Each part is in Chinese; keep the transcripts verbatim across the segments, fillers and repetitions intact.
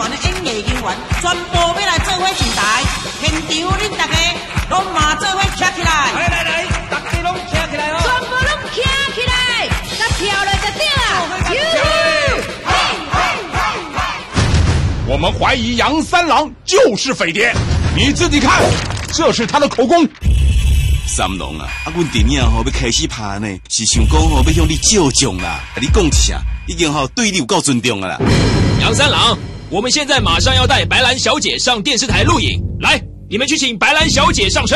团的演艺人员，全部要来做伙上台。现场恁大家拢嘛做伙站起来！ 来来来，大家拢站起来哦！ 全部拢站起来，甲跳落就对了。 我们怀疑杨三郎就是匪谍，你自己看，这是他的口供。 三郎啊，啊，阮电影吼要开始拍呢，是想讲吼要向你借奖啦，甲你讲一下，已经吼对你有够尊重了啦。 杨三郎，我们现在马上要带白兰小姐上电视台录影，来，你们去请白兰小姐上车。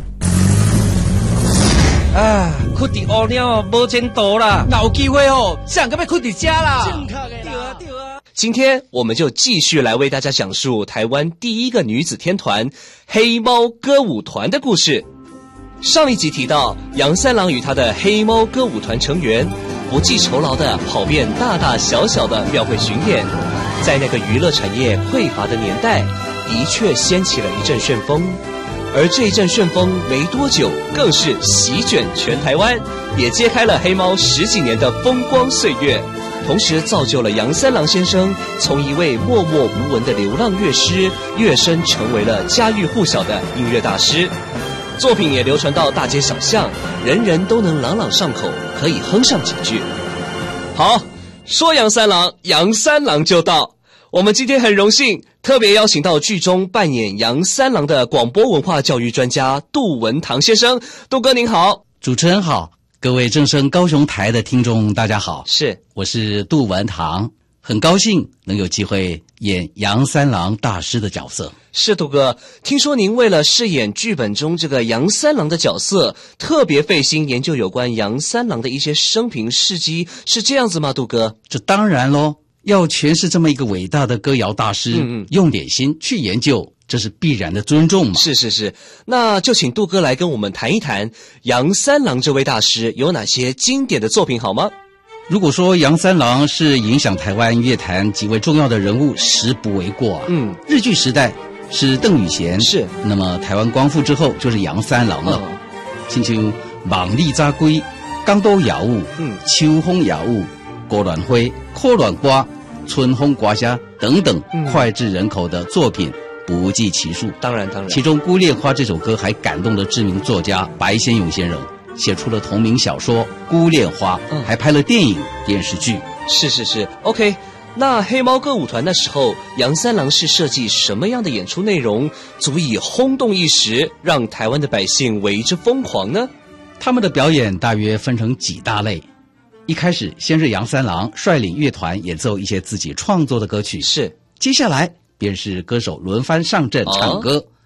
啊，去伫乌鸟无前途啦，有机会哦，想个要去伫家啦。正确的啦，对啊对啊。 今天我们就继续来为大家讲述台湾第一个女子天团黑猫歌舞团的故事。上一集提到，杨三郎与他的黑猫歌舞团成员不计酬劳地跑遍大大小小的庙会巡演，在那个娱乐产业匮乏的年代，的确掀起了一阵旋风。而这一阵旋风没多久，更是席卷全台湾，也揭开了黑猫十几年的风光岁月，同时造就了杨三郎先生从一位默默无闻的流浪乐师，跃升成为了家喻户晓的音乐大师。作品也流传到大街小巷，人人都能朗朗上口，可以哼上几句。好，说杨三郎，杨三郎就到。我们今天很荣幸特别邀请到剧中扮演杨三郎的广播文化教育专家杜文堂先生。杜哥您好。 主持人好，各位正声高雄台的听众大家好， 是， 我是杜文堂，很高兴能有机会演杨三郎大师的角色。 是，杜哥，听说您为了饰演剧本中这个杨三郎的角色，特别费心研究有关杨三郎的一些生平事迹，是这样子吗，杜哥？ 这当然咯，要诠释这么一个伟大的歌谣大师，嗯嗯，用点心去研究，这是必然的尊重嘛。 是是是，那就请杜哥来跟我们谈一谈杨三郎这位大师有哪些经典的作品好吗？ 如果说杨三郎是影响台湾乐坛极为重要的人物，实不为过啊。嗯，日据时代是邓雨贤，是，那么台湾光复之后就是杨三郎了。亲像望里早归、港都雅物、嗯、秋风雅物、郭乱花、阔乱瓜、春风刮虾等等脍炙人口的作品不计其数。 当然当然， 其中《孤恋花》这首歌还感动了知名作家白先勇先生，写出了同名小说《孤恋花》，嗯，还拍了电影、电视剧。 是是是 ，OK。那黑猫歌舞团那时候，杨三郎是设计什么样的演出内容，足以轰动一时，让台湾的百姓为之疯狂呢？ 他们的表演大约分成几大类。一开始，先是杨三郎率领乐团演奏一些自己创作的歌曲， 是。 接下来便是歌手轮番上阵唱歌，哦，